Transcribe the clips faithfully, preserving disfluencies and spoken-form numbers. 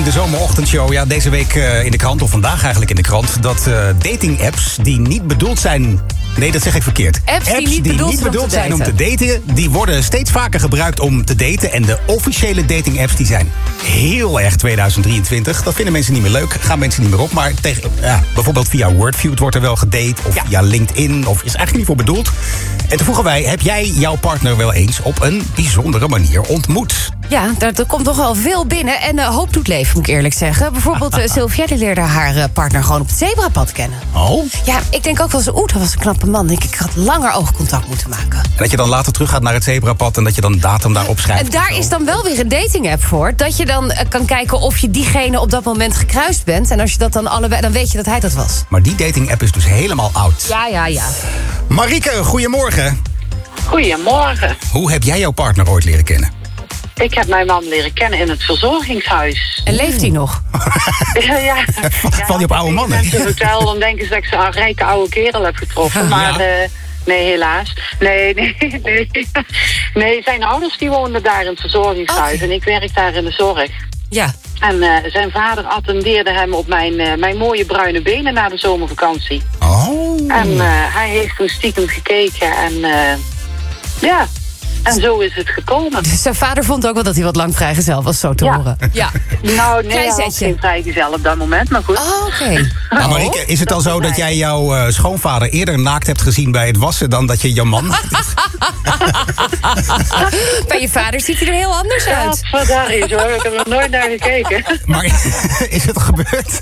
de zomerochtendshow. Ja, deze week uh, in de krant, of vandaag eigenlijk in de krant... dat uh, dating-apps die niet bedoeld zijn... Nee, dat zeg ik verkeerd. Apps die Apps niet die bedoeld, niet bedoeld zijn om te daten... die worden steeds vaker gebruikt om te daten. En de officiële dating-apps die zijn heel erg tweeduizend drieëntwintig. Dat vinden mensen niet meer leuk, gaan mensen niet meer op. Maar tegen, ja, bijvoorbeeld via Wordfeud wordt er wel gedate. Of ja. via LinkedIn, of is eigenlijk niet voor bedoeld. En toen vroegen wij, heb jij jouw partner wel eens... op een bijzondere manier ontmoet? Ja, er, er komt toch wel veel binnen. En uh, hoop doet leven, moet ik eerlijk zeggen. Bijvoorbeeld uh, Sylvia, die leerde haar uh, partner gewoon op het zebrapad kennen. Oh? Ja, ik denk ook wel eens, oeh, dat was een knappe man. Denk ik, ik had langer oogcontact moeten maken. En dat je dan later terug gaat naar het zebrapad... en dat je dan een datum daarop schrijft. En daar is dan wel weer een dating-app voor. Dat je dan uh, kan kijken of je diegene op dat moment gekruist bent. En als je dat dan allebei, dan weet je dat hij dat was. Maar die dating-app is dus helemaal oud. Ja, ja, ja. Marieke, goedemorgen. Goedemorgen. Hoe heb jij jouw partner ooit leren kennen? Ik heb mijn man leren kennen in het verzorgingshuis. En leeft hij nog? ja, ja. Val je op oude mannen? Als ik vertel, dan denken ze dat ik zo'n een rijke oude kerel heb getroffen. Maar ja. uh, nee, helaas. Nee, nee, nee. Nee, zijn ouders die woonden daar in het verzorgingshuis. Okay. En ik werk daar in de zorg. Ja. En uh, zijn vader attendeerde hem op mijn, uh, mijn mooie bruine benen na de zomervakantie. Oh. En uh, hij heeft toen stiekem gekeken en uh, ja... En zo is het gekomen. Dus zijn vader vond ook wel dat hij wat lang vrijgezel was, zo te ja. horen. Ja. Nou, nee, hij was geen vrijgezel op dat moment, maar goed. Oh, oké. Okay. Nou, Marieke, is het dan zo dat jij jouw uh, schoonvader eerder naakt hebt gezien bij het wassen... dan dat je jouw man naakt hebt? Bij je vader ziet hij er heel anders uit. Ja, daar is hoor. Ik heb er nooit naar gekeken. Maar is het gebeurd?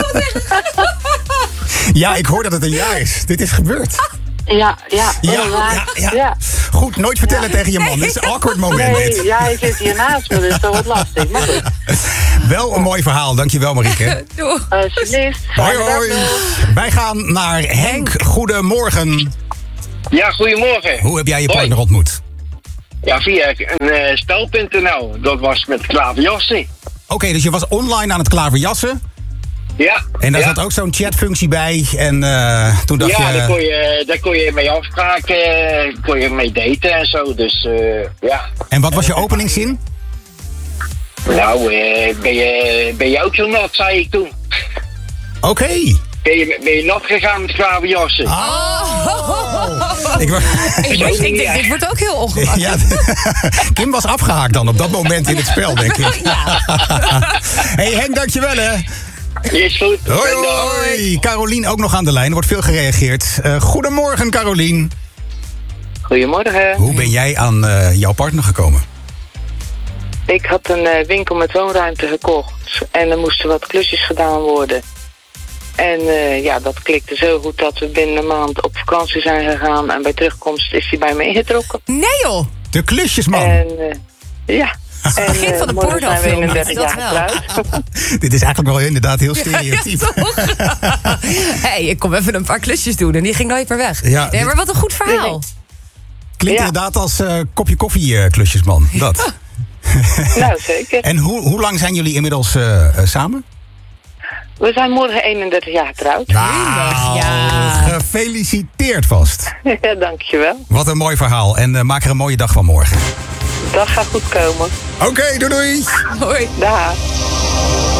Ja, ik hoor dat het een jaar is. Dit is gebeurd. Ja, ja, ja, ja, ja. ja. Goed, nooit vertellen tegen je man. Dit is een awkward moment. Nee, dit. ja, hij zit hier naast me, dus dat wordt lastig. Maar goed. Wel een mooi verhaal, dankjewel Marieke. Doei. Alsjeblieft. Hoi, hoi. Wij gaan naar Henk. Goedemorgen. Ja, goedemorgen. Hoe heb jij je partner ontmoet? Ja, via een uh, spel punt n l. Dat was met klaverjassen. Oké, okay, dus je was online aan het klaverjassen? Ja. En daar ja. zat ook zo'n chatfunctie bij. En uh, toen dacht ja, je... Ja, daar kon je, daar kon je mee afspraken, kon je mee daten en zo. Dus uh, ja. En wat was je openingszin? Nou, uh, ben, je, ben je ook zo nat, zei ik toen. Oké. Okay. Ben je, ben je nat gegaan met klaverjassen? Oh. Ik, wa- ik, ik denk, dit, dit wordt ook heel ongemakkelijk. Ja, Kim was afgehaakt dan op dat moment in het spel, denk ik. Ja. Hey Henk, dankjewel hè. Is goed. Hoi, hoi. Carolien ook nog aan de lijn. Er wordt veel gereageerd. Uh, goedemorgen, Carolien. Goedemorgen. Hoe ben jij aan uh, jouw partner gekomen? Ik had een uh, winkel met woonruimte gekocht. En er moesten wat klusjes gedaan worden. En uh, ja, dat klikte zo goed dat we binnen een maand op vakantie zijn gegaan. En bij terugkomst is hij bij me ingetrokken. Nee joh. De klusjesman. En uh, ja. Het is het begin van de pornofilm. eenendertig jaar getrouwd. Dit is eigenlijk wel inderdaad heel stereotyp. Ja, ja, hey, ik kom even een paar klusjes doen en die ging nooit meer weg. Ja, nee, maar wat een goed verhaal. Klinkt ja. inderdaad als uh, kopje koffie uh, klusjesman. Dat. Nou, zeker. En hoe, hoe lang zijn jullie inmiddels uh, uh, samen? We zijn morgen eenendertig jaar getrouwd. Nou, ja. Gefeliciteerd vast. Ja, dankjewel. Wat een mooi verhaal. En uh, maak er een mooie dag van morgen. Dat gaat goed komen. Oké, okay, doei doei. Hoi. Dag.